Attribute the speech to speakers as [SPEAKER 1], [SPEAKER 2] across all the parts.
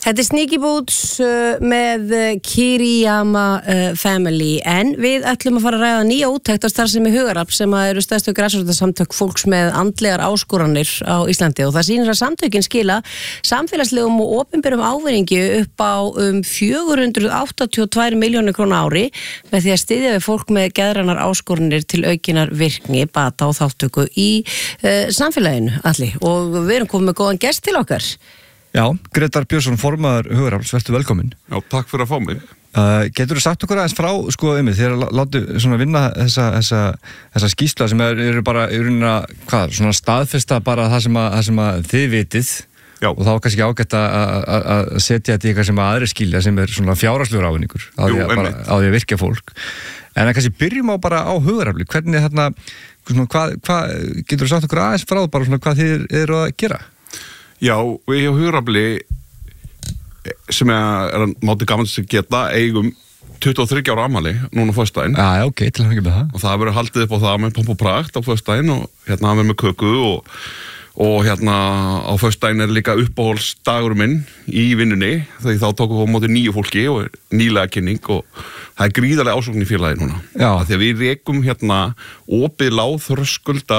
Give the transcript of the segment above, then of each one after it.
[SPEAKER 1] Þetta Sneaky Boots með Kiriyama Family, en við ætlum að fara að ræða nýja úttekt á starfsemi Hugarafls sem eru stærstu grasrótarsamtök fólks með andlegar áskoranir á Íslandi, og það sýnir að samtökin skila samfélagslegum og opinberum ávinningi upp á 482 milljónir króna ári með því að styðja við fólk með geðrænar áskoranir til aukinar virkni, bata og þáttöku í samfélaginu, Alli, og við erum komið með góðan gest til okkar.
[SPEAKER 2] Já, Grétar Björnsson, formaður Hugarafls, vertu velkomin.
[SPEAKER 3] Já, takk fyrir að fá mig.
[SPEAKER 2] Getur þú sagt okkur aðeins frá, þegar láttu svona vinna þessa skýrsla sem eru bara, svona staðfesta bara það sem að þið vitið. Já. Og þá er kannski ágætt að setja þetta í eitthvað sem aðri skilja sem svona fjárhagslegur ávinningur á því að virkja fólk. En kannski byrjum á bara á Hugarafli. Hvernig hvað getur þú sagt okkur aðeins frá bara svona hvað þið eru að gera?
[SPEAKER 3] Já, við hjá Hugarafli sem er að máti gaman sem geta eigum 23 ára afmæli núna á föstudaginn.
[SPEAKER 2] Já, ok, til að hengja með það. Og
[SPEAKER 3] það verður haldið upp á það með pomp og prakt á föstudaginn og hérna verður með köku og hérna á föstudaginn líka uppáhaldsdagur minn í vinnunni því þá tókum við á móti nýju fólki og nýlega kynning og það er gríðarlega ásókn í félagi núna. Já. Því að við rekum hérna opið lágþröskulda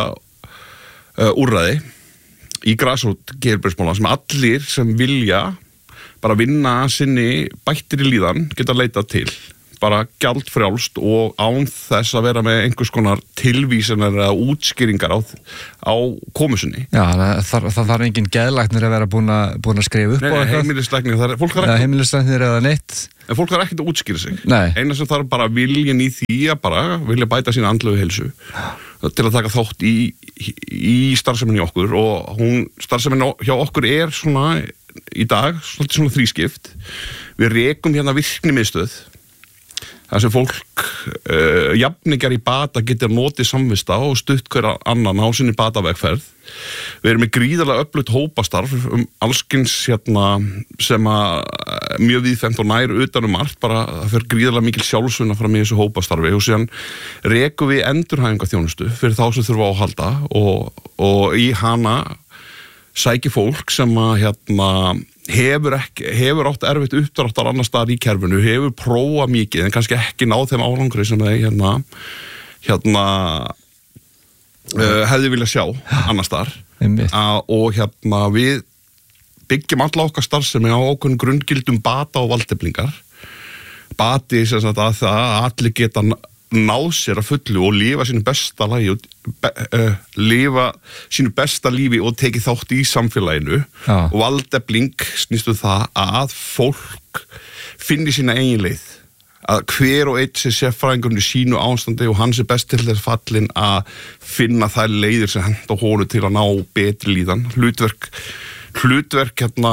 [SPEAKER 3] úrræði í grasrót geðheilbrigðismála sem allir sem vilja bara vinna sinni bættri líðan geta leitað til, bara gjaldfrjálst og án þess að vera með einhvers konar tilvísanir eða útskýringar á komusinni.
[SPEAKER 2] Já, það þarf engin geðlæknir að vera búin að skrifa upp á eitthvað.
[SPEAKER 3] Heimilislæknir,
[SPEAKER 2] heimilislæknir eða neitt.
[SPEAKER 3] En fólk þarf ekkert að útskýra sig.
[SPEAKER 2] Nei.
[SPEAKER 3] Eina sem þarf bara viljinn í því að bara vilja bæta sína andlegu heilsu til að taka þátt í starfseminni okkur, og starfseminni hjá okkur er svona í dag svolítið svona þrískipt. Við rekum hérna virknimiðstöð þar sem fólk jafningar í bata getur notið samvista og stutt hver annan á sinni batavegferð. Við erum með gríðarlega öflugt hópastarf allskins hérna sem að mjög víðfemt og nær utan margt, bara það fer gríðarlega mikil sjálfsvinna fram í þessu hópastarfi, og síðan rekum við endurhæfingarþjónustu fyrir þá sem þurfa á að halda og í hana sæki fólk sem að hérna hefur átt erfitt uppdráttar annar staðar í kerfinu, hefur prófað mikið en kannski ekki náð þeim árangri sem þeir hefði viljað sjá annar staðar. Og hérna við byggjum alla okkar starfsemi á ákveðnum grunngildum bata og valdeflingar. Bati sem sagt að allir geta náð sér að fullu og lifa sínu besta lífi og tekið þátt í samfélaginu. Já. Og valdefling snýst það að fólk finni sína eigin leið, að hver og einn sé sérfræðingurinn í sínu ástandi og hann sé best til þess fallinn að finna þær leiðir sem henta honum til að ná betri líðan. Hlutverk hérna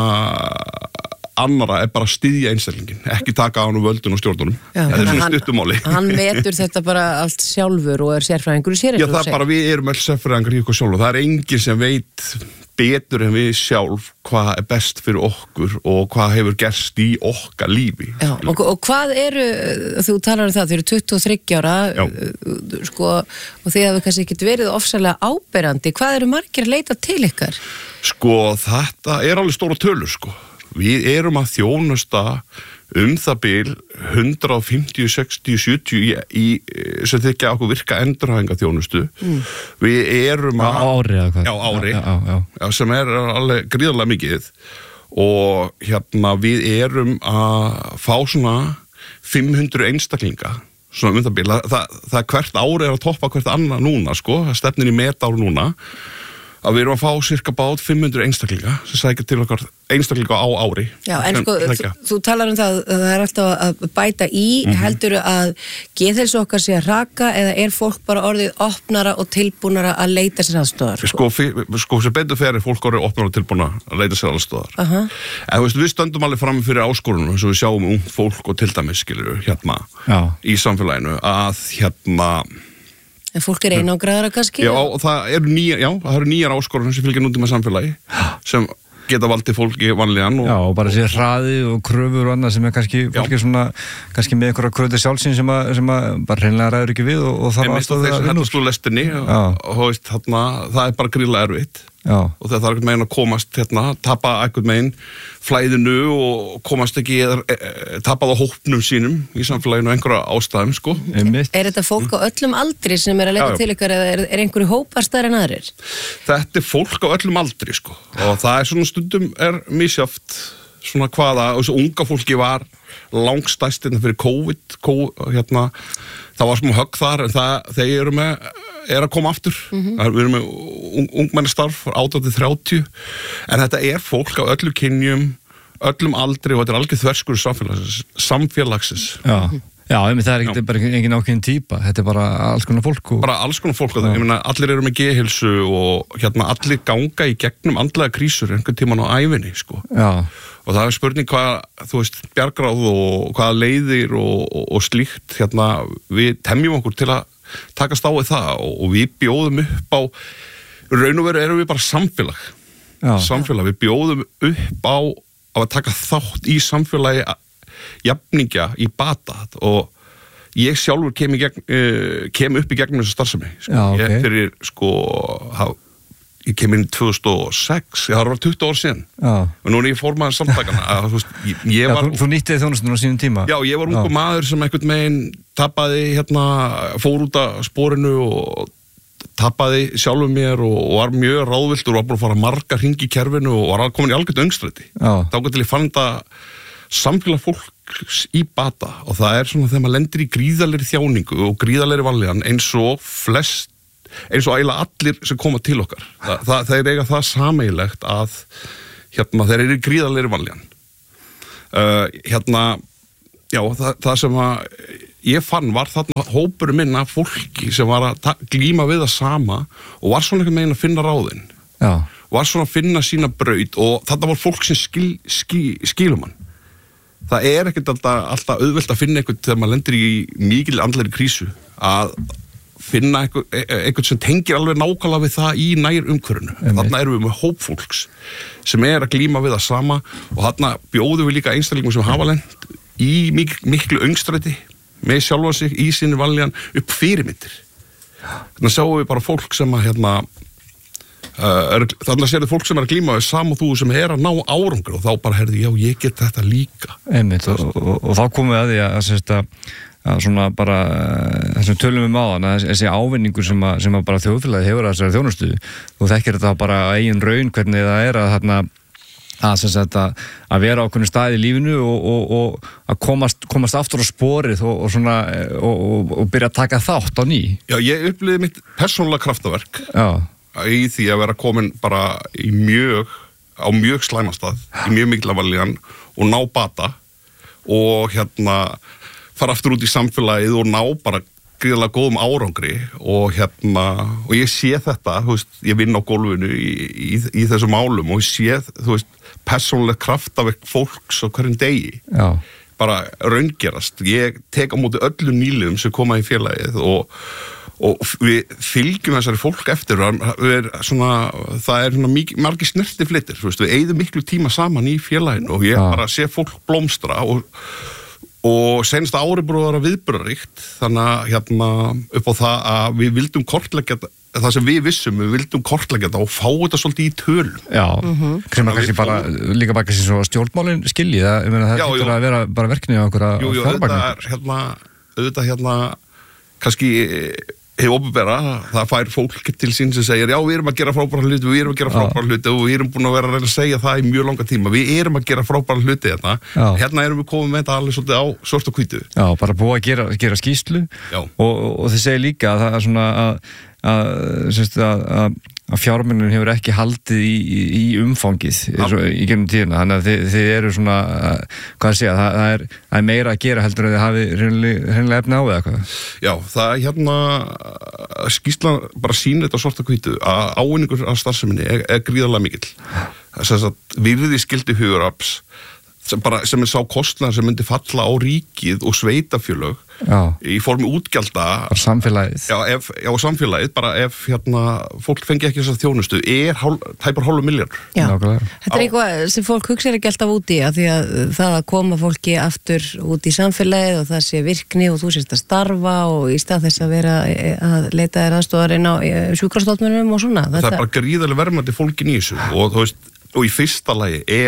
[SPEAKER 3] annara er bara að styðja einstaklingin, ekki taka á hann völdun og stjórnunum. Það er svona stuttumáli.
[SPEAKER 1] Hann metur þetta bara allt sjálfur og er sérfræðingur í sér.
[SPEAKER 3] Já, það er bara, við erum öll sérfræðingar í okkur sjálf og það er enginn sem veit betur en við sjálf hvað er best fyrir okkur og hvað hefur gerst í okkar lífi.
[SPEAKER 1] Já, og hvað eru, þú talar það, þau eru 23 ára og þið hafa kannski ekki verið ofsalega áberandi. Hvað eru margir að leita til ykkar?
[SPEAKER 3] Þetta er alveg stóra tölur, Við erum að þjónusta það bil 150, 60, 70 sem þykja okkur virka endurhæfingarþjónustu. Við erum að
[SPEAKER 2] ári eða hvað?
[SPEAKER 3] Já, ári. Já, sem er alveg gríðarlega mikið. Og hérna við erum að fá svona 500 einstaklinga. Svona það bil. Það hvert ári er að toppa hvert annað núna, Það stefnir í metár núna. Að við erum að fá cirka bát 500 einstaklinga sem sækja til okkar einstaklinga á ári. Já, en
[SPEAKER 1] þú talar það að það er alltaf að bæta í, heldurðu að geðheilsu okkar sé að raka eða er fólk bara orðið opnara og tilbúnara að leita sér aðstoðar?
[SPEAKER 3] Sem betur fer fólk orðið opnara og tilbúnara að leita sér aðstoðar. En við stöndum alveg fram fyrir áskorunum eins og við sjáum ungt fólk og til dæmis í samfélaginu að
[SPEAKER 1] En fólk er einangraðara kannski?
[SPEAKER 3] Já, og það eru nýjar áskoranir sem fylgja nútíma samfélagi sem geta valdið fólki vanlíðan.
[SPEAKER 2] Já, og bara sér hraði og kröfur og annað sem er kannski fólki svona, kannski með einhverja kröfur sjálfsins sem að bara hreinlega ræður ekki við og þarf aðstoða
[SPEAKER 3] það. Þeir sem hendast úr lestinni og það er bara gríðarlega erfitt. og það þarf einhvern veginn að komast tapa einhvern veginn flæðinu og komast ekki tapað á hópnum sínum í samfélaginu einhverja ástæðum sko.
[SPEAKER 1] Þetta fólk á öllum aldri sem að leita til ykkur eða einhverju hópar stærri en aðrir?
[SPEAKER 3] Þetta fólk á öllum aldri sko og það svona stundum misjaft svona hvaða, og þessu unga fólki var langstæst fyrir COVID það var smá högg þar en þeir eru að koma aftur við erum með ungmennastarf 18-30 en þetta fólk á öllu kynjum öllum aldri og þetta algjör þverskur samfélagsins
[SPEAKER 2] Já, það ekki bara engin ákveðin típa, þetta bara alls konar fólk
[SPEAKER 3] bara alls konar fólk, ég meina allir eru með geðheilsu og allir ganga í gegnum andlega krísur einhvern tímann á ævinni sko. Og það spurning hvað, þú veist, bjargráð og hvaða leiðir og slíkt við temjum okkur til að takast á við það og við bjóðum upp á raun og veru erum við bara samfélag, við bjóðum upp á að taka þátt í samfélagi jafningja í bata og ég sjálfur kem upp í gegnum þessu starfsemi ég kem inn 2006 það var 20 ár síðan og nú ég formaður samtakana
[SPEAKER 2] Þú nýttið þjónustuna á sínum tíma?
[SPEAKER 3] Já, ég var ungur maður sem einhvern veginn tapaði fór út af sporinu og tapaði sjálfur mér og var mjög ráðviltur og var búin að fara marga hringi í kerfinu og var komin í algjört öngstræti þá til ég fann þetta samfélag fólks í bata og það svona þegar maður lendir í gríðalegri þjáningu og gríðalegri vanlíðan eins og eiginlega allir sem koma til okkar þeir eiga það sameiginlegt að þeir eru í gríðalegri vanlíðan það sem að ég fann var þarna hópurinn minn af fólki sem var að glíma við það sama og var svona einhvern veginn að finna ráðin var svona að finna sína braut og þarna var fólk sem skilum hann það ekkert alltaf auðvelt að finna einhvern þegar maður lendir í mikil andlegri krísu að finna einhvern sem tengir alveg nákvæmlega við það í nær umhverfinu. Þarna erum við með hóp fólks sem að glíma við það sama og þarna bjóðum við líka einstaklingum sem hafa lent í miklu öngstræti með sjálfa sig í sinni vanlíðan upp fyrirmyndir. Þannig sjáum við bara fólk sem að þannig að séu fólk sem að glíma við sama þú sem að ná árangur og þá bara já, ég get þetta líka.
[SPEAKER 2] Einmitt, og þá komum við að því að svona bara þessum tölum við áðan að þessi ávinningur sem að bara þjóðfélagið hefur að þessari þjónustu og þekkir þetta bara eigin raun hvernig það að þarna að vera á einhvern stað í lífinu og að komast aftur á sporið og byrja að taka þátt á ný.
[SPEAKER 3] Já, ég upplifði mitt persónulega kraftaverk í því að vera komin bara á mjög slæmastað, í mjög mikla vanlíðan og ná bata og fara aftur út í samfélagið og ná bara gríðarlega góðum árangri og ég sé þetta, þú veist, ég vinn á gólfinu í þessum málum og ég sé, þú veist, persónuleg kraftaverk fólks á hverjum degi bara raungerast. Ég tek á móti öllum nýliðum sem koma í félagið og við fylgjum þessari fólk eftir það margir snerti flitir, við eyðum miklu tíma saman í félaginu og ég bara sé fólk blómstra og senast ári búið að vera viðburðaríkt þannig að upp á það að við vildum kortleggja það sem við vissum, við vildum kortleggja þetta og fá þetta svolítið í tölum.
[SPEAKER 2] Já, sem að kannski bara líka bara kannski svo stjórnmálin skilji það, það getur að vera bara verkefni á einhverja
[SPEAKER 3] fjármagn. Auðvitað kannski hef opinbera, það fær fólk til sín sem segir, já, við erum að gera frábæra hluti og við erum búin að vera að reyna að segja það í mjög langa tíma, við erum að gera frábæra hluti hérna erum við komið með þetta alveg svolítið á svart og hvítu.
[SPEAKER 2] Já, bara búið að gera skýrslu og þið segir líka að það er svona að fjármunum hefur ekki haldið í umfangið í gennum tíðina, þannig að þið eru svona, hvað segja, það er meira að gera heldur að þið hafi hreinlega efni á eða hvað?
[SPEAKER 3] Já, það skýrslan bara sýnir þetta svart og hvítu að ávinningur af starfseminni gríðarlega mikill. Þess að virði skildi hugurafls, sem sá kostnaður sem myndi falla á ríkið og sveitafjölög í formi útgjalda
[SPEAKER 2] bara samfélagið
[SPEAKER 3] samfélagið, bara ef fólk fengi ekki þess að þjónustu tæpar 0,5 milljarður.
[SPEAKER 1] Þetta eitthvað sem fólk hugsa ekki alltaf út í því að það að koma fólki aftur út í samfélagið og það sé virkni og þú sést að starfa og í stað þess að vera að leita þér aðstoðar inn á sjúkrastofnunum og svona.
[SPEAKER 3] Það er bara gríðarlega verðmæti fólkin í þessu og þú veist, og í fyrsta lagi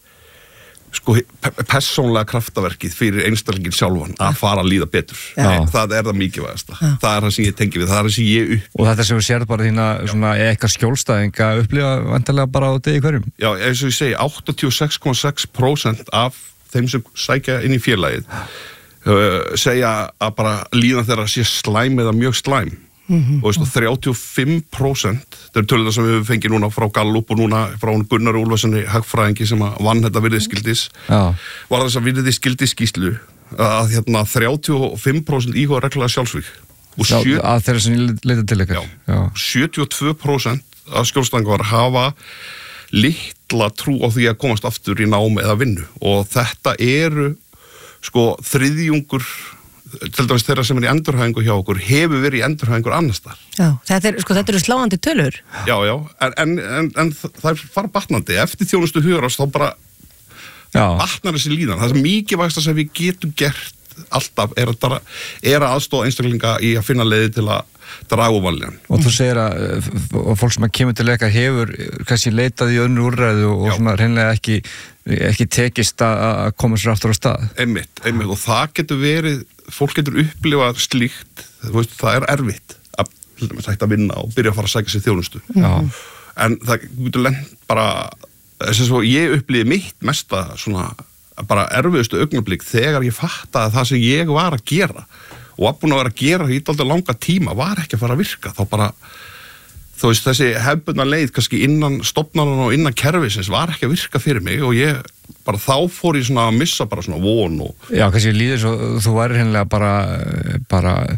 [SPEAKER 3] persónlega kraftaverkið fyrir einstaklingin sjálfan að fara að líða betur. Það það mikilvægasta. Það það sem ég tengi við, það það sem ég
[SPEAKER 2] Og þetta sem við sér bara þína svona eitthvað skjólstæðinga upplifa vantarlega bara á degi hverjum.
[SPEAKER 3] Já, eins og ég segi, 86,6% af þeim sem sækja inn í félagið segja að bara líðan þeirra sé slæm eða mjög slæm. Og 35%, það eru tölurnar sem við fengið núna frá Gallup og núna frá Gunnar Úlfarssoni hagfræðingi sem vann þetta virðisgildis var þess að virðisgildis skýrslu að 35% íhuga reglulega sjálfsvíg
[SPEAKER 2] að þeirra sem leita til ykkar
[SPEAKER 3] 72% af skjólstæðingar hafa litla trú á því að komast aftur í námi eða vinnu og þetta eru þriðjungur til dæmis þeirra sem í endurhæfingu hjá okkur hefur verið í endurhæfingur annars þar.
[SPEAKER 1] Já, þetta eru sláandi tölur.
[SPEAKER 3] Já, en það fara batnandi. Eftir þjónustu hugarást þá bara batnar þessi líðan. Það sem mikilvægast sem við getum gert alltaf er að aðstoða einstaklinga í að finna leiði til að draga úr vanlíðan.
[SPEAKER 2] Og þú segir að fólk sem kemur til leika hefur kannski leitað í önnur úrræðu og svona hreinlega ekki tekist að koma sér aftur á stað.
[SPEAKER 3] Einmitt, og það getur verið, fólk getur upplifað slíkt, það erfitt að vinna og byrja að fara að sækja sér þjónustu. En það getur lent bara, þess að ég upplifi mitt mesta svona bara erfiðustu augnablik þegar ég fattaði það sem ég var að gera og var búin að vera að gera í dálítið langa tíma var ekki að fara að virka, þá bara þú veist, þessi hefðbundna leið kannski innan stofnananna og innan kerfisins var ekki að virka fyrir mig og ég bara þá fór ég svona að missa bara svona von og
[SPEAKER 2] Já, kannski líður svo, þú væri hreinlega bara